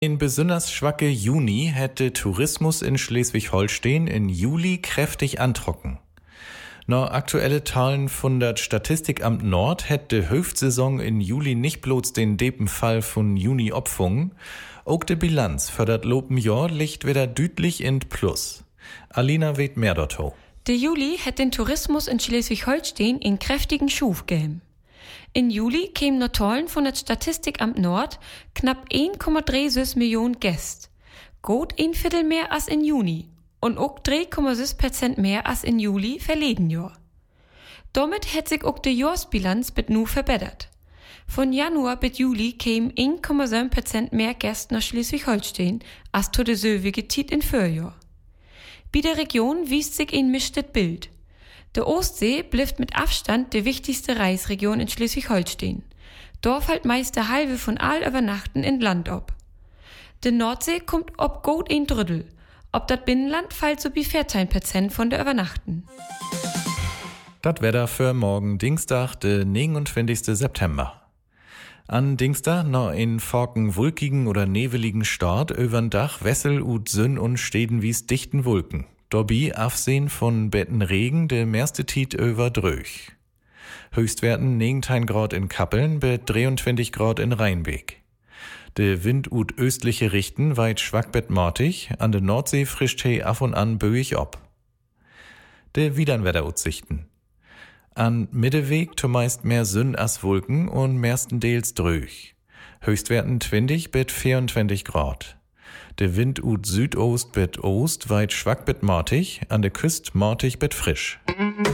In besonders schwacke Juni hätte Tourismus in Schleswig-Holstein in Juli kräftig antrocken. Nach aktuelle Zahlen von der Statistikamt Nord hätte Höchstsaison in Juli nicht bloß den depen Fall von Juni opfungen, auch die Bilanz für das lopen Jahr liegt wieder deutlich in Plus. Alina weht mehr dazu. Der Juli hat den Tourismus in Schleswig-Holstein in kräftigen Schuf gegeben. In Juli kämen nach Zahlen von der Statistikamt Nord knapp 1,36 Millionen Gäste. Gut ein Viertel mehr als in Juni und auch 3,6% mehr als in Juli verleden Jahr. Damit hat sich auch die Jahresbilanz bis nu verbessert. Von Januar bis Juli kämen 1,7% mehr Gäste nach Schleswig-Holstein als zu der selbigen Zeit in Vorjahr. Bei der Region wies sich ein mischtes Bild. Der Ostsee bleibt mit Abstand die wichtigste Reisregion in Schleswig-Holstein. Dort fällt meist der halbe von all Übernachten in Land ab. Die Nordsee kommt ob gut ein Drittel. Ob das Binnenland fällt so wie 14% von der Übernachten. Das Wetter für morgen Dienstag, der 29. September. An Dienstag noch in Forken wolkigen oder neveligen Start übern Dach Wessel und Sünn und Steden wie's dichten Wolken. Dobby Afsehen von Betten Regen, de meiste Tiet über Dröch. Höchstwerten 19 Grad in Kappeln, bet 23 Grad in Rheinbeek. De Wind ut östliche Richten weit schwack bet mortig, an der Nordsee frischt he af und an böig ob. De Wiedernwetteraussichten. An Mitteweg zumeist mehr Sünn as Wolken und mehrstendeels Dröch. Höchstwerten 20 bet 24 Grad. Der Wind ut Südost bet Ost weit schwack bet mortig, an der Küst mortig bet frisch.